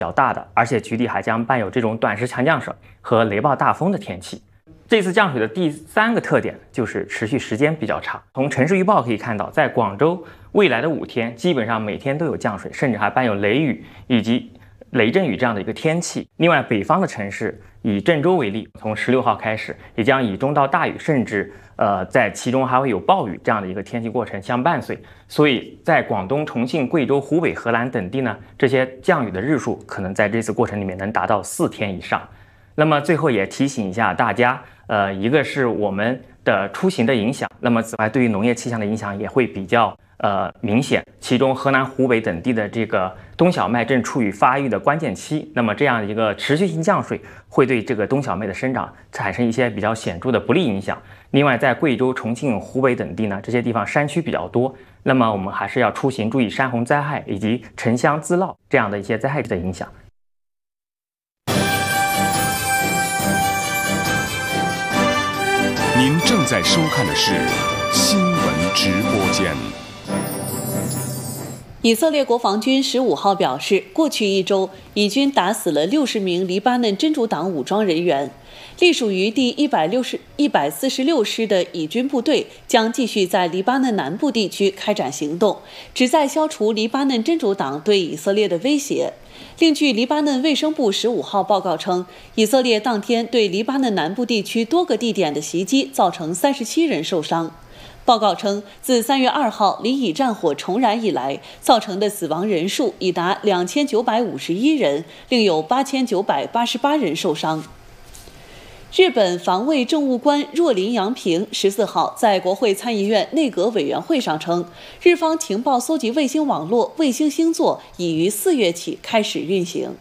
较大的，而且局里还将伴有这种短时强降水和雷暴大风的天气。这次降水的第3个特点就是持续时间比较长。从城市预报可以看到，在广州未来的5天，基本上每天都有降水，甚至还伴有雷雨以及雷阵雨这样的一个天气。另外，北方的城市以郑州为例，从16号开始，也将以中到大雨，甚至在其中还会有暴雨这样的一个天气过程相伴随。所以在广东、重庆、贵州、湖北、河南等地呢，这些降雨的日数可能在这次过程里面能达到4天以上。那么最后也提醒一下大家，一个是我们的出行的影响，那么此外对于农业气象的影响也会比较明显。其中河南、湖北等地的这个冬小麦正处于发育的关键期，那么这样一个持续性降水会对这个冬小麦的生长产生一些比较显著的不利影响。另外，在贵州、重庆、湖北等地呢，这些地方山区比较多，那么我们还是要出行注意山洪灾害以及沉香滋涝这样的一些灾害的影响。 您正在收看的是新闻直播间。 以色列国防军15号表示，过去1周，以军打死了60名黎巴嫩真主党武装人员。隶属于第146师的以军部队将继续在黎巴嫩南部地区开展行动，旨在消除黎巴嫩真主党对以色列的威胁。另据黎巴嫩卫生部15号报告称，以色列当天对黎巴嫩南部地区多个地点的袭击造成37人受伤。报告称，自3月2号黎以战火重燃以来，造成的死亡人数已达2951人，另有8988人受伤。日本防卫政务官若林洋平14号在国会参议院内阁委员会上称，日方情报搜集卫星网络卫星星座已于4月起开始运行。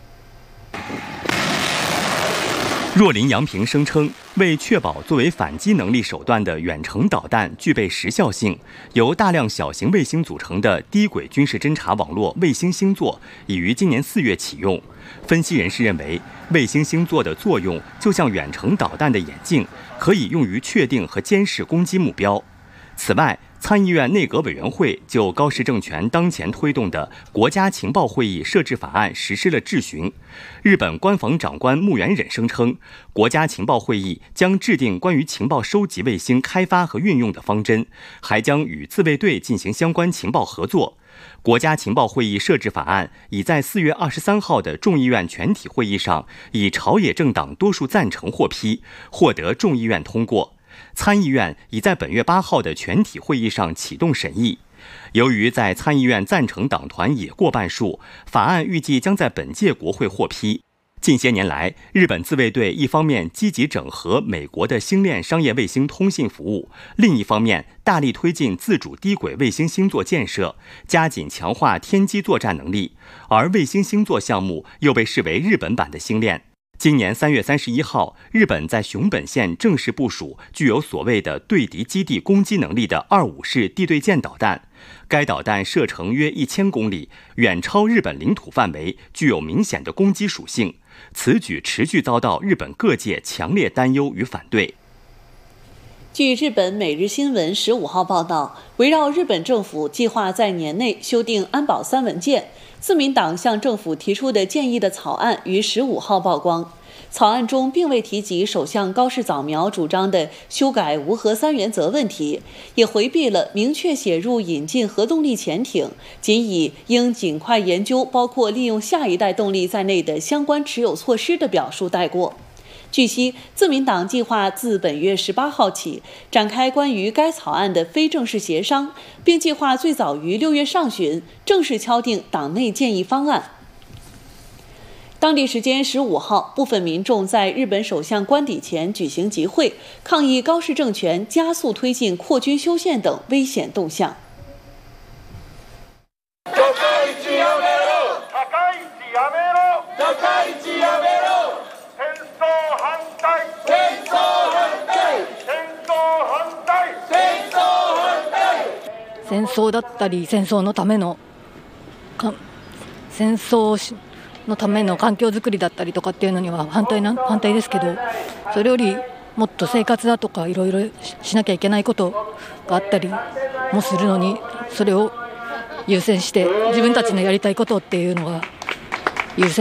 若林洋平声称，为确保作为反击能力手段的远程导弹具备时效性，由大量小型卫星组成的低轨军事侦察网络卫星星座已于今年4月启用。分析人士认为，卫星星座的作用就像远程导弹的眼镜，可以用于确定和监视攻击目标。此外，参议院内阁委员会就高市政权当前推动的国家情报会议设置法案实施了质询。日本官房长官木原忍声称，国家情报会议将制定关于情报收集卫星开发和运用的方针，还将与自卫队进行相关情报合作。国家情报会议设置法案已在4月23号的众议院全体会议上以朝野政党多数赞成获批，获得众议院通过。参议院已在本月8号的全体会议上启动审议。由于在参议院赞成党团也过半数，法案预计将在本届国会获批。近些年来，日本自卫队一方面积极整合美国的星链商业卫星通信服务，另一方面大力推进自主低轨卫星星座建设，加紧强化天基作战能力，而卫星星座项目又被视为日本版的星链。今年3月31号，日本在熊本县正式部署具有所谓的对敌基地攻击能力的25式地对舰导弹。该导弹射程约1000公里，远超日本领土范围，具有明显的攻击属性。此举持续遭到日本各界强烈担忧与反对。 据日本每日新闻15号报道，围绕日本政府计划在年内修订安保3文件，自民党向政府提出的建议的草案于15号曝光。草案中并未提及首相高市早苗主张的修改无核3原则问题，也回避了明确写入引进核动力潜艇，仅以应尽快研究包括利用下一代动力在内的相关持有措施的表述带过。据悉，自民党计划自本月18号起展开关于该草案的非正式协商，并计划最早于6月上旬正式敲定党内建议方案。当地时间15号，部分民众在日本首相官邸前举行集会，抗议高市政权加速推进扩军修宪等危险动向。 戦争だったり戦争のための戦争のための環境づくりだったりとかっていうのには反対ですけど、それよりもっと生活だとかいろいろしなきゃいけないことがあったりもするのに、それを優先して自分たちのやりたいことっていうのが許せ